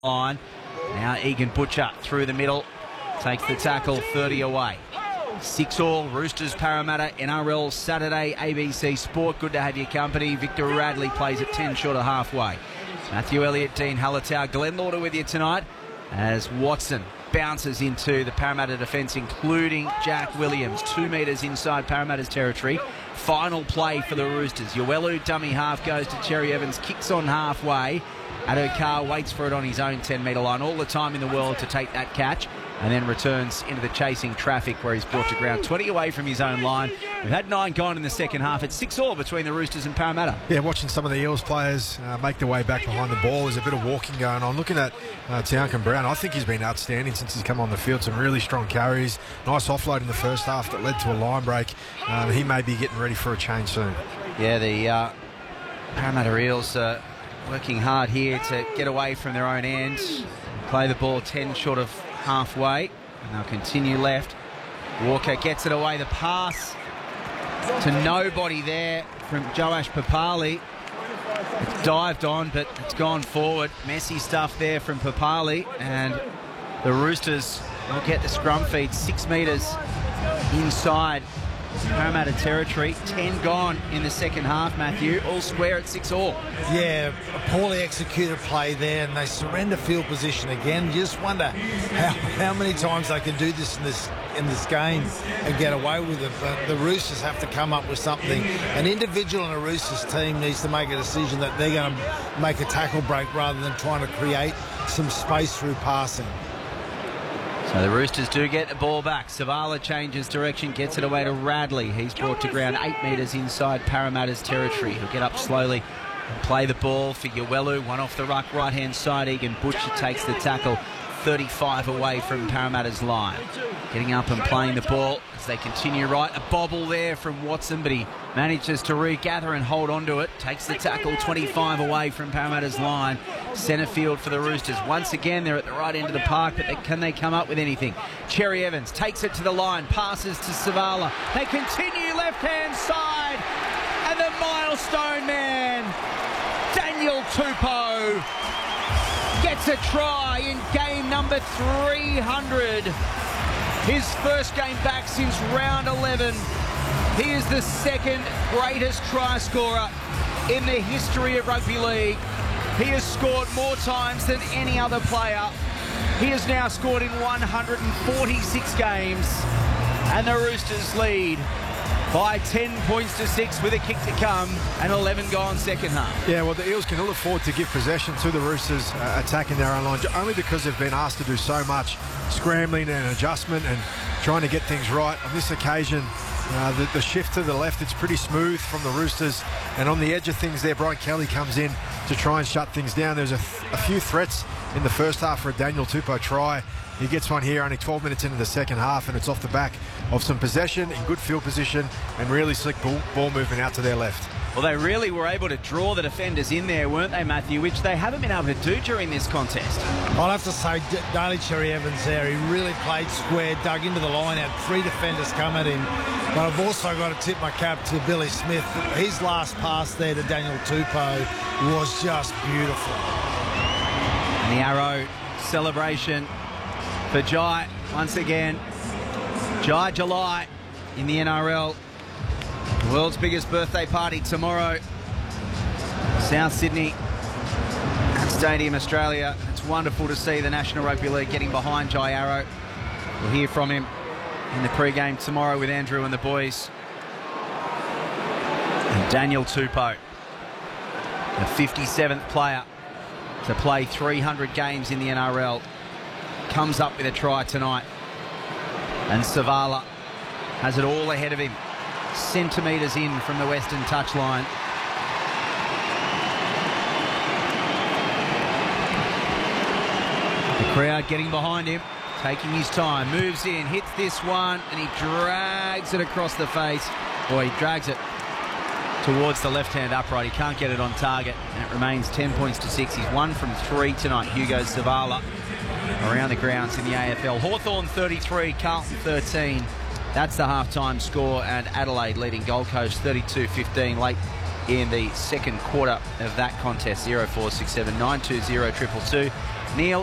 line. Now Egan Butcher through the middle, takes the tackle, 30 away. 6-all, Roosters Parramatta, NRL Saturday, ABC Sport. Good to have your company. Victor Radley plays at 10 short of halfway. Matthew Elliott, Dean Hallertau, Glenn Lauder with you tonight as Watson bounces into the Parramatta defence, including Jack Williams. 2 metres inside Parramatta's territory. Final play for the Roosters. Uelu, dummy half, goes to Cherry Evans, kicks on halfway. Addo-Carr waits for it on his own 10-metre line. All the time in the world to take that catch, and then returns into the chasing traffic where he's brought to ground 20 away from his own line. We've had 9 gone in the second half. It's 6-all between the Roosters and Parramatta. Yeah, watching some of the Eels players make their way back behind the ball. There's a bit of walking going on. Looking at Townsend Brown, I think he's been outstanding since he's come on the field. Some really strong carries. Nice offload in the first half that led to a line break. He may be getting ready for a change soon. Yeah, the Parramatta Eels working hard here to get away from their own end. Play the ball 10 short of halfway, and they'll continue left. Walker gets it away. The pass to nobody there from Joash Papali. It's dived on, but it's gone forward. Messy stuff there from Papali, and the Roosters will get the scrum feed 6 metres inside Parramatta territory. 10 gone in the second half, Matthew. All square at 6-all. Yeah, a poorly executed play there, and they surrender field position again. You just wonder how many times they can do this in this game and get away with it. But the Roosters have to come up with something. An individual in a Roosters team needs to make a decision that they're going to make a tackle break rather than trying to create some space through passing. So the Roosters do get the ball back. Savala changes direction, gets it away to Radley. He's brought to ground 8 metres inside Parramatta's territory. He'll get up slowly and play the ball for Uelu. One off the ruck, right-hand side. Egan Butcher takes the tackle 35 away from Parramatta's line. Getting up and playing the ball as they continue right. A bobble there from Watson, but he manages to regather and hold on to it. Takes the tackle 25 away from Parramatta's line. Centre field for the Roosters. Once again, they're at the right end of the park, but can they come up with anything? Cherry Evans takes it to the line, passes to Savala. They continue left-hand side, and the milestone man, Daniel Tupou, gets a try in game number 300. His first game back since round 11. He is the second greatest try scorer in the history of rugby league. He has scored more times than any other player. He has now scored in 146 games, and the Roosters lead by 10 points to 6 with a kick to come and 11 gone second half. Yeah, well, the Eels can ill afford to give possession to the Roosters attacking their own line, only because they've been asked to do so much scrambling and adjustment and trying to get things right. On this occasion, the shift to the left, it's pretty smooth from the Roosters, and on the edge of things there, Brian Kelly comes in to try and shut things down. There's a few threats in the first half for a Daniel Tupou try. He gets one here only 12 minutes into the second half, and it's off the back of some possession in good field position and really slick ball movement out to their left. Well, they really were able to draw the defenders in there, weren't they, Matthew, which they haven't been able to do during this contest. I'll have to say, Daly Cherry Evans there, he really played square, dug into the line, had 3 defenders come at him. But I've also got to tip my cap to Billy Smith. His last pass there to Daniel Tupou was just beautiful. And the arrow celebration for Jai once again. Jai July in the NRL. World's biggest birthday party tomorrow. South Sydney at Stadium Australia. It's wonderful to see the National Rugby League getting behind Jai Arrow. We'll hear from him in the pre-game tomorrow with Andrew and the boys. And Daniel Tupou, the 57th player to play 300 games in the NRL, comes up with a try tonight. And Savala has it all ahead of him. Centimetres in from the western touchline. The crowd getting behind him, taking his time, moves in, hits this one, and he drags it across the face. Or he drags it towards the left-hand upright. He can't get it on target, and it remains 10 points to 6. He's 1 from 3 tonight, Hugo Savala, around the grounds in the AFL. Hawthorn 33, Carlton 13. That's the half-time score, and Adelaide leading Gold Coast 32-15 late in the second quarter of that contest. 0467 920 222. Neil